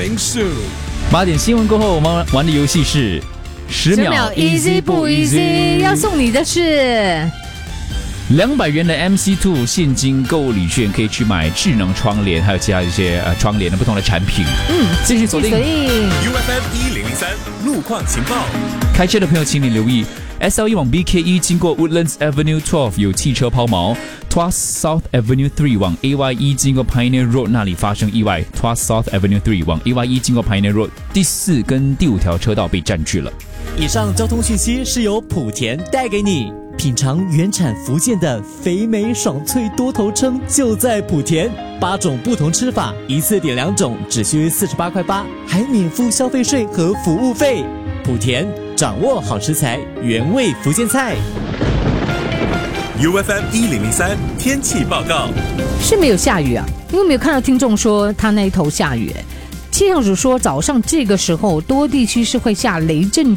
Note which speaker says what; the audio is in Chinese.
Speaker 1: 零数。
Speaker 2: 8点新闻过后，我们玩的游戏是10秒
Speaker 3: easy 不 easy？ 要送你的是
Speaker 2: 200元的 MC2 现金购物礼券，可以去买智能窗帘，还有其他一些窗帘的不同的产品。继续锁定
Speaker 1: UFM 1003路况情报。
Speaker 2: 开车的朋友请你留意 SL1 往 BK1 经过 Woodlands Avenue 12有汽车抛锚， Tuas South Avenue 3往 AY1 经过 Pioneer Road 那里发生意外， Tuas South Avenue 3往 AY1 经过 Pioneer Road 第4跟第5条车道被占据了。
Speaker 4: 以上交通讯息是由莆田带给你。品尝原产福建的肥美爽脆多头称就在莆田，8种不同吃法，一次点2种，只需48块8，还免付消费税和服务费。莆田掌握好食材，原味福建菜。
Speaker 1: UFM 1003天气报告
Speaker 3: 是没有下雨啊，因为没有看到听众说他那一头下雨。气象组说早上这个时候多地区是会下雷阵雨。